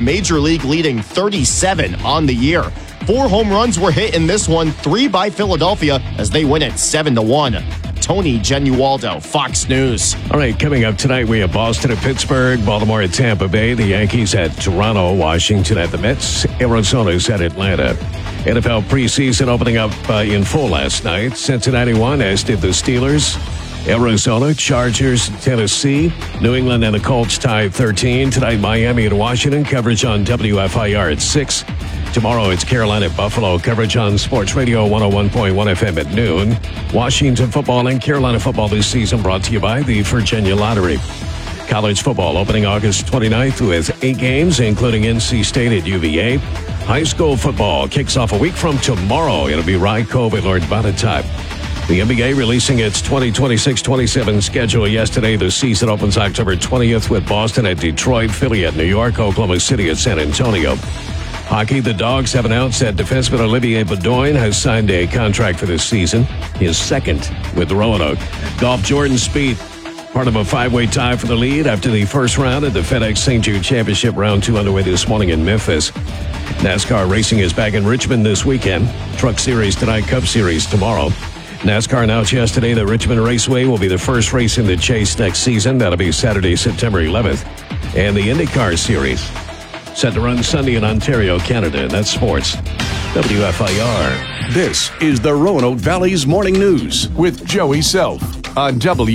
Major League leading 37 on the year. 4 home runs were hit in this one, 3 by Philadelphia as they win it 7-1. Tony Genualdo, Fox News. All right, coming up tonight, we have Boston at Pittsburgh, Baltimore at Tampa Bay, the Yankees at Toronto, Washington at the Mets, Arizona's at Atlanta. NFL preseason opening up in full last night. Cincinnati won, as did the Steelers. Arizona, Chargers, Tennessee, New England and the Colts tied 13. Tonight, Miami and Washington. Coverage on WFIR at 6. Tomorrow, it's Carolina at Buffalo. Coverage on Sports Radio 101.1 FM at noon. Washington football and Carolina football this season brought to you by the Virginia Lottery. College football opening August 29th with 8 games, including NC State at UVA. High school football kicks off a week from tomorrow. It'll be Rye Cove at Lord Bonnetop. The NBA releasing its 2026-27 schedule yesterday. The season opens October 20th with Boston at Detroit, Philly at New York, Oklahoma City at San Antonio. Hockey, the Dogs have announced that defenseman Olivier Bedoin has signed a contract for this season, his second with Roanoke. Golf, Jordan Spieth, part of a 5-way tie for the lead after the first round of the FedEx St. Jude Championship. Round 2 underway this morning in Memphis. NASCAR racing is back in Richmond this weekend. Truck Series tonight, Cup Series tomorrow. NASCAR announced yesterday that Richmond Raceway will be the first race in the chase next season. That'll be Saturday, September 11th. And the IndyCar Series set to run Sunday in Ontario, Canada. And that's sports. WFIR. This is the Roanoke Valley's Morning News with Joey Self on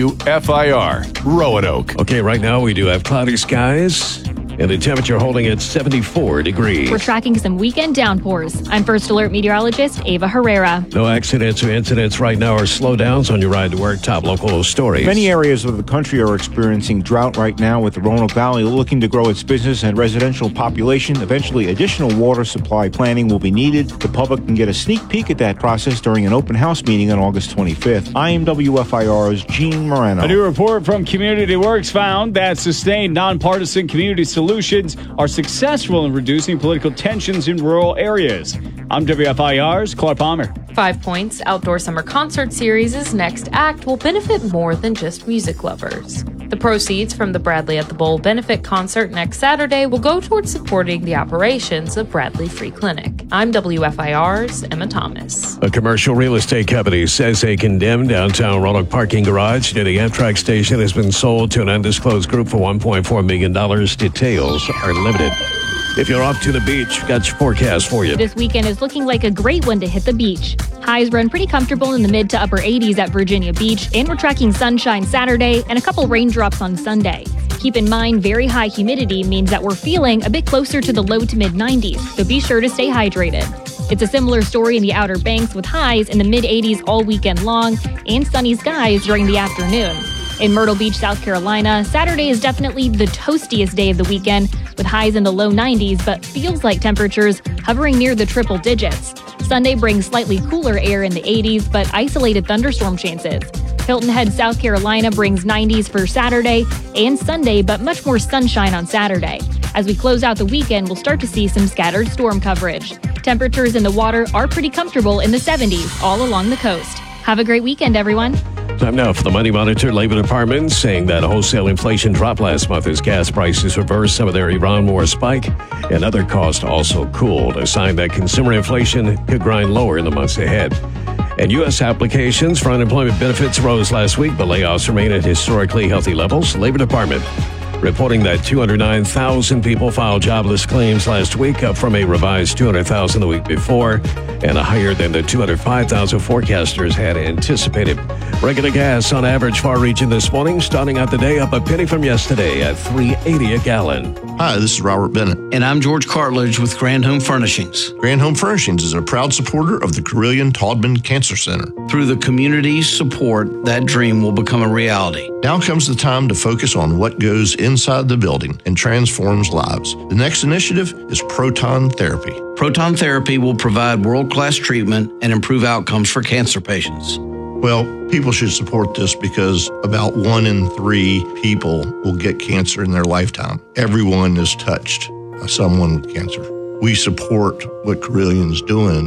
WFIR Roanoke. Okay, right now we do have cloudy skies and the temperature holding at 74 degrees. We're tracking some weekend downpours. I'm First Alert meteorologist Ava Herrera. No accidents or incidents right now or slowdowns on your ride to work. Top local stories. Many areas of the country are experiencing drought right now, with the Roanoke Valley looking to grow its business and residential population. Eventually, additional water supply planning will be needed. The public can get a sneak peek at that process during an open house meeting on August 25th. I am WFIR's Gene Morano. A new report from Community Works found that sustained nonpartisan community solutions are successful in reducing political tensions in rural areas. I'm WFIR's Clark Palmer. 5 Points Outdoor Summer Concert Series' next act will benefit more than just music lovers. The proceeds from the Bradley at the Bowl benefit concert next Saturday will go towards supporting the operations of Bradley Free Clinic. I'm WFIR's Emma Thomas. A commercial real estate company says a condemned downtown Roanoke parking garage near the Amtrak station has been sold to an undisclosed group for $1.4 million. Details are limited. If you're off to the beach, got your forecast for you. This weekend is looking like a great one to hit the beach. Highs run pretty comfortable in the mid to upper 80s at Virginia Beach, and we're tracking sunshine Saturday and a couple raindrops on Sunday. Keep in mind, very high humidity means that we're feeling a bit closer to the low to mid 90s, so be sure to stay hydrated. It's a similar story in the Outer Banks with highs in the mid 80s all weekend long and sunny skies during the afternoon. In Myrtle Beach, South Carolina, Saturday is definitely the toastiest day of the weekend with highs in the low 90s, but feels like temperatures hovering near the triple digits. Sunday brings slightly cooler air in the 80s, but isolated thunderstorm chances. Hilton Head, South Carolina brings 90s for Saturday and Sunday, but much more sunshine on Saturday. As we close out the weekend, we'll start to see some scattered storm coverage. Temperatures in the water are pretty comfortable in the 70s all along the coast. Have a great weekend, everyone. Time now for the Money Monitor. Labor Department saying that wholesale inflation dropped last month as gas prices reversed some of their Iran war spike and other costs also cooled, a sign that consumer inflation could grind lower in the months ahead. And U.S. applications for unemployment benefits rose last week, but layoffs remain at historically healthy levels. Labor Department reporting that 209,000 people filed jobless claims last week, up from a revised 200,000 the week before, and a higher than the 205,000 forecasters had anticipated. Regular gas on average Far Region this morning, starting out the day up a penny from yesterday at $3.80 a gallon. Hi, this is Robert Bennett. And I'm George Cartledge with Grand Home Furnishings. Grand Home Furnishings is a proud supporter of the Carilion Taubman Cancer Center. Through the community's support, that dream will become a reality. Now comes the time to focus on what goes inside the building and transforms lives. The next initiative is Proton Therapy. Proton Therapy will provide world-class treatment and improve outcomes for cancer patients. Well, people should support this because about 1 in 3 people will get cancer in their lifetime. Everyone is touched by someone with cancer. We support what Carillion's doing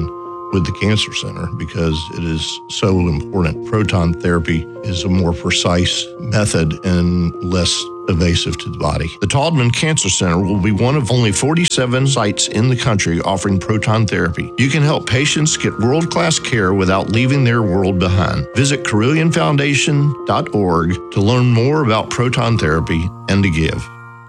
with the Cancer Center because it is so important. Proton therapy is a more precise method and less invasive to the body. The Taubman Cancer Center will be one of only 47 sites in the country offering proton therapy. You can help patients get world-class care without leaving their world behind. Visit CarillionFoundation.org to learn more about proton therapy and to give.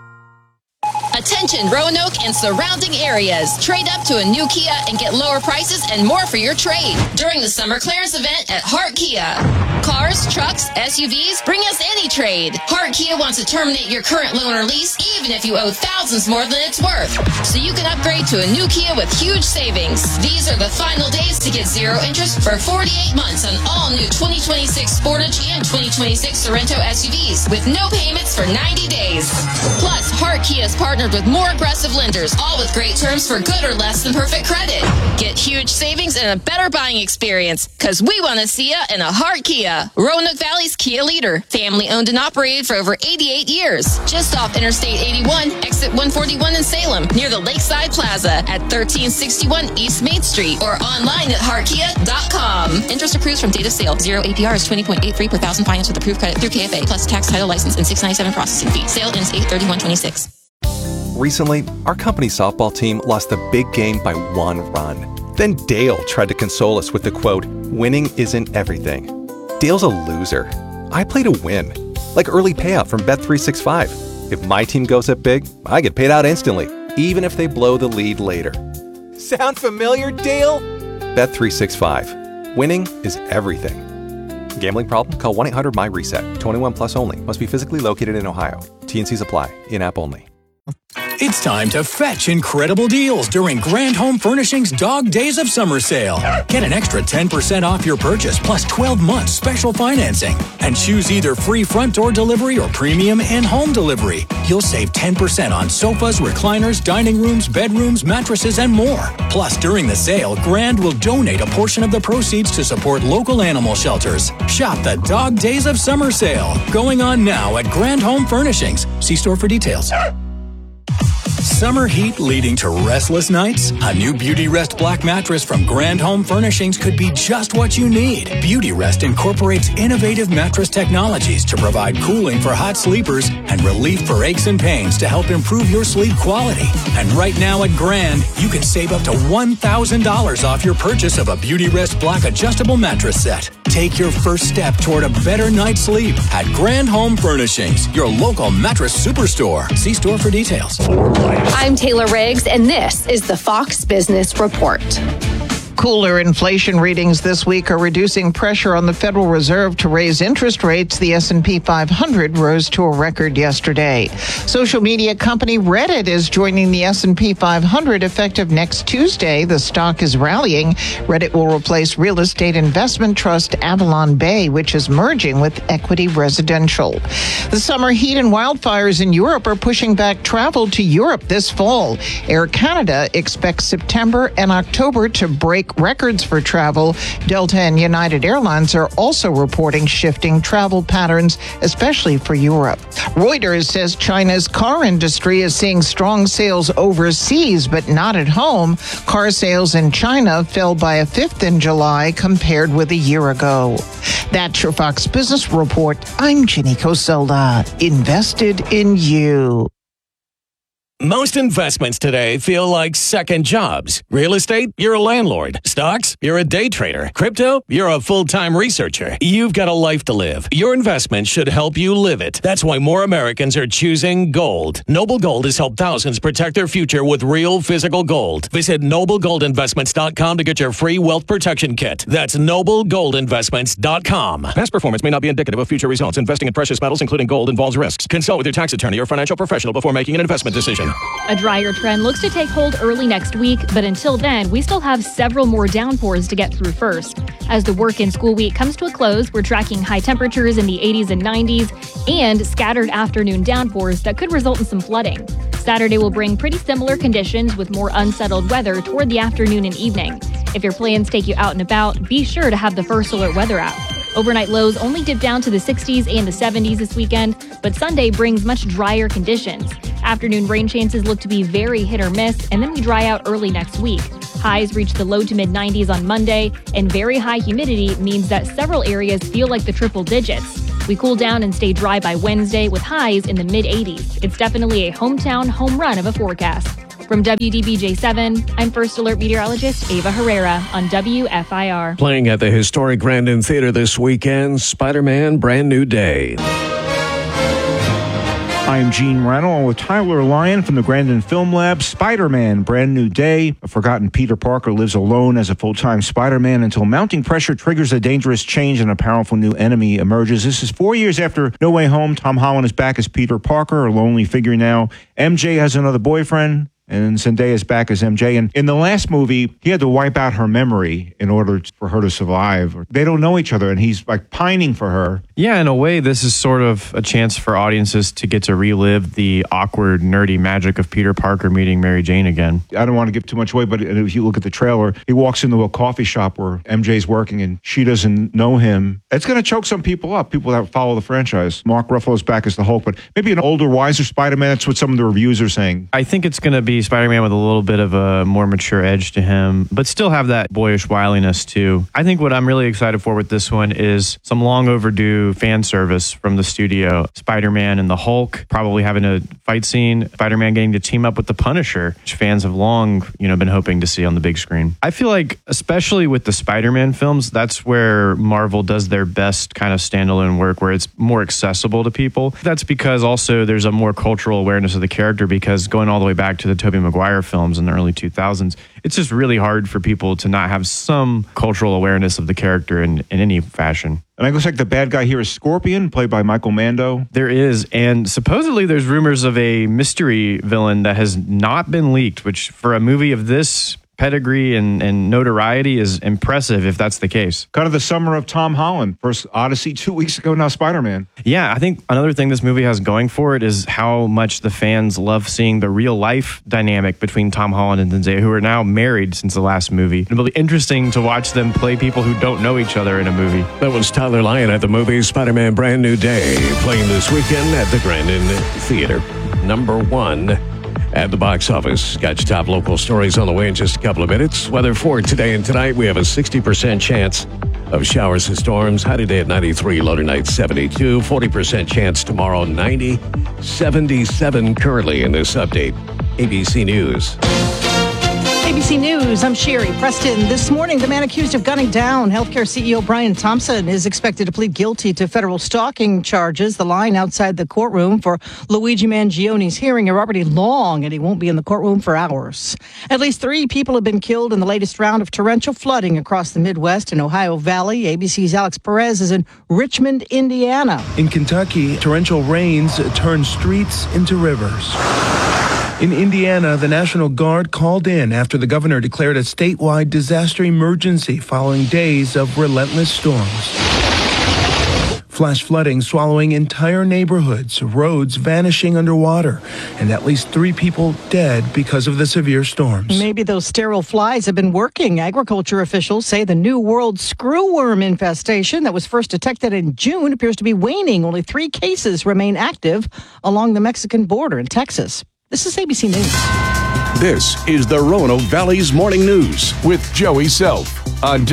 Attention Roanoke and surrounding areas. Trade up to a new Kia and get lower prices and more for your trade during the summer clearance event at Hart Kia. Cars, trucks, SUVs, bring us any trade. Hart Kia wants to terminate your current loan or lease even if you owe thousands more than it's worth. So you can upgrade to a new Kia with huge savings. These are the final days to get zero interest for 48 months on all new 2026 Sportage and 2026 Sorento SUVs with no payments for 90 days. Plus, Hart Kia is partnered with more aggressive lenders, all with great terms for good or less than perfect credit. Get huge savings and a better buying experience, because we want to see you in a Hart Kia. Roanoke Valley's Kia leader, family owned and operated for over 88 years. Just off Interstate 81, exit 141 in Salem, near the Lakeside Plaza at 1361 East Main Street, or online at heartkia.com. Interest accrues from date of sale. Zero APR is 20.83 per thousand finance with approved credit through KFA, plus tax, title, license, and $697 processing fee. Sale ends 8/31/26. Recently, our company's softball team lost the big game by 1 run. Then Dale tried to console us with the quote, "Winning isn't everything." Dale's a loser. I play to win, like early payout from Bet365. If my team goes up big, I get paid out instantly, even if they blow the lead later. Sound familiar, Dale? Bet365. Winning is everything. Gambling problem? Call 1-800-MY-RESET. 21 plus only. Must be physically located in Ohio. T&Cs apply. In-app only. It's time to fetch incredible deals during Grand Home Furnishings Dog Days of Summer Sale. Get an extra 10% off your purchase plus 12 months special financing. And choose either free front door delivery or premium in-home delivery. You'll save 10% on sofas, recliners, dining rooms, bedrooms, mattresses, and more. Plus, during the sale, Grand will donate a portion of the proceeds to support local animal shelters. Shop the Dog Days of Summer Sale. Going on now at Grand Home Furnishings. See store for details. Summer heat leading to restless nights? A new Beauty Rest Black mattress from Grand Home Furnishings could be just what you need. Beauty Rest incorporates innovative mattress technologies to provide cooling for hot sleepers and relief for aches and pains to help improve your sleep quality. And right now at Grand, you can save up to $1,000 off your purchase of a Beauty Rest Black adjustable mattress set. Take your first step toward a better night's sleep at Grand Home Furnishings, your local mattress superstore. See store for details. I'm Taylor Riggs, and this is the Fox Business Report. Cooler inflation readings this week are reducing pressure on the Federal Reserve to raise interest rates. The S&P 500 rose to a record yesterday. Social media company Reddit is joining the S&P 500 effective next Tuesday. The stock is rallying. Reddit will replace real estate investment trust Avalon Bay, which is merging with Equity Residential. The summer heat and wildfires in Europe are pushing back travel to Europe this fall. Air Canada expects September and October to break records for travel. Delta and United Airlines are also reporting shifting travel patterns, especially for Europe. Reuters says China's car industry is seeing strong sales overseas, but not at home. Car sales in China fell by a fifth in July compared with a year ago. That's your Fox Business Report. I'm Ginny Coselda. Invested in you. Most investments today feel like second jobs. Real estate, you're a landlord. Stocks, you're a day trader. Crypto, you're a full-time researcher. You've got a life to live. Your investment should help you live it. That's why more Americans are choosing gold. Noble Gold has helped thousands protect their future with real physical gold. Visit NobleGoldInvestments.com to get your free wealth protection kit. That's NobleGoldInvestments.com. Past performance may not be indicative of future results. Investing in precious metals, including gold, involves risks. Consult with your tax attorney or financial professional before making an investment decision. A drier trend looks to take hold early next week, but until then, we still have several more downpours to get through first. As the work and school week comes to a close, we're tracking high temperatures in the 80s and 90s and scattered afternoon downpours that could result in some flooding. Saturday will bring pretty similar conditions with more unsettled weather toward the afternoon and evening. If your plans take you out and about, be sure to have the First Alert Weather app. Overnight lows only dip down to the 60s and the 70s this weekend, but Sunday brings much drier conditions. Afternoon rain chances look to be very hit or miss, and then we dry out early next week. Highs reach the low to mid 90s on Monday, and very high humidity means that several areas feel like the triple digits. We cool down and stay dry by Wednesday with highs in the mid 80s. It's definitely a hometown home run of a forecast. From WDBJ7, I'm First Alert meteorologist Ava Herrera on WFIR. Playing at the historic Grandin Theater this weekend, Spider-Man Brand New Day. I'm Gene Randall with Tyler Lyon from the Grandin Film Lab. Spider-Man, Brand New Day. A forgotten Peter Parker lives alone as a full-time Spider-Man until mounting pressure triggers a dangerous change and a powerful new enemy emerges. This is 4 years after No Way Home. Tom Holland is back as Peter Parker, a lonely figure now. MJ has another boyfriend, and Zendaya's back as MJ. And in the last movie, he had to wipe out her memory in order for her to survive. They don't know each other, and he's like pining for her. Yeah, in a way, this is sort of a chance for audiences to get to relive the awkward, nerdy magic of Peter Parker meeting Mary Jane again. I don't want to give too much away, but if you look at the trailer, he walks into a coffee shop where MJ's working and she doesn't know him. It's going to choke some people up, people that follow the franchise. Mark Ruffalo's back as the Hulk, but maybe an older, wiser Spider-Man. That's what some of the reviews are saying. I think it's going to be Spider-Man with a little bit of a more mature edge to him, but still have that boyish wiliness too. I think what I'm really excited for with this one is some long overdue fan service from the studio. Spider-Man and the Hulk probably having a fight scene. Spider-Man getting to team up with the Punisher, which fans have long, been hoping to see on the big screen. I feel like, especially with the Spider-Man films, that's where Marvel does their best kind of standalone work, where it's more accessible to people. That's because also there's a more cultural awareness of the character, because going all the way back to the Tobey Maguire films in the early 2000s, it's just really hard for people to not have some cultural awareness of the character in any fashion. And it looks like the bad guy here is Scorpion, played by Michael Mando. There is, and supposedly there's rumors of a mystery villain that has not been leaked, which for a movie of this pedigree and notoriety is impressive if that's the case. Kind of the summer of Tom Holland. First Odyssey 2 weeks ago, now Spider-Man. Yeah, I think another thing this movie has going for it is how much the fans love seeing the real life dynamic between Tom Holland and Zendaya, who are now married since the last movie. It'll be interesting to watch them play people who don't know each other in a movie. That was Tyler Lyon at the movie Spider-Man Brand New Day, playing this weekend at the Grandin Theater. Number 1 at the box office. Got your top local stories on the way in just a couple of minutes. Weather for today and tonight, we have a 60% chance of showers and storms. High today at 93, low tonight 72. 40% chance tomorrow, 90. 77 currently in this update. ABC News. ABC News, I'm Sherry Preston. This morning, the man accused of gunning down healthcare CEO Brian Thompson is expected to plead guilty to federal stalking charges. The line outside the courtroom for Luigi Mangioni's hearing are already long, and he won't be in the courtroom for hours. At least 3 people have been killed in the latest round of torrential flooding across the Midwest and Ohio Valley. ABC's Alex Perez is in Richmond, Indiana. In Kentucky, torrential rains turned streets into rivers. In Indiana, the National Guard called in after the governor declared a statewide disaster emergency following days of relentless storms. Flash flooding swallowing entire neighborhoods, roads vanishing underwater, and at least 3 people dead because of the severe storms. Maybe those sterile flies have been working. Agriculture officials say the New World screwworm infestation that was first detected in June appears to be waning. Only 3 cases remain active along the Mexican border in Texas. This is ABC News. This is the Roanoke Valley's Morning News with Joey Self on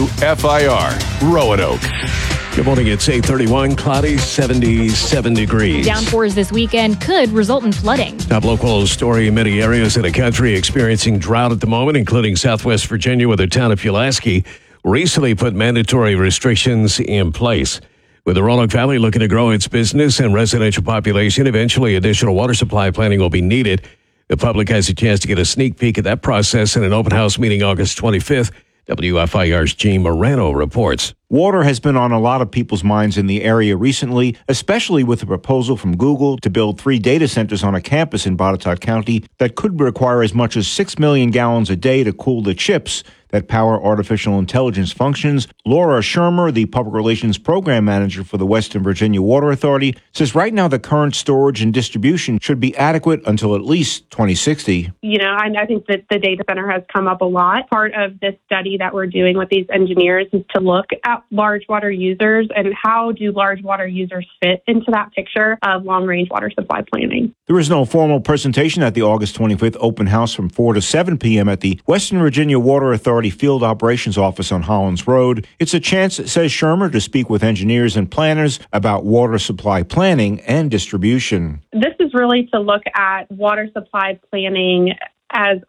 WFIR Roanoke. Good morning. It's 8:31, cloudy, 77 degrees. Downpours this weekend could result in flooding. Top local story: in many areas of the country experiencing drought at the moment, including Southwest Virginia, where the town of Pulaski recently put mandatory restrictions in place. With the Roanoke Valley looking to grow its business and residential population, eventually additional water supply planning will be needed. The public has a chance to get a sneak peek at that process in an open house meeting August 25th. WFIR's Gene Morano reports. Water has been on a lot of people's minds in the area recently, especially with the proposal from Google to build 3 data centers on a campus in Botetourt County that could require as much as 6 million gallons a day to cool the chips that power artificial intelligence functions. Laura Shermer, the public relations program manager for the Western Virginia Water Authority, says right now the current storage and distribution should be adequate until at least 2060. I think that the data center has come up a lot. Part of this study that we're doing with these engineers is to look at at large water users and how do large water users fit into that picture of long-range water supply planning. There is no formal presentation at the August 25th open house from 4 to 7 p.m. at the Western Virginia Water Authority Field Operations Office on Hollins Road. It's a chance, says Schirmer, to speak with engineers and planners about water supply planning and distribution. This is really to look at water supply planning as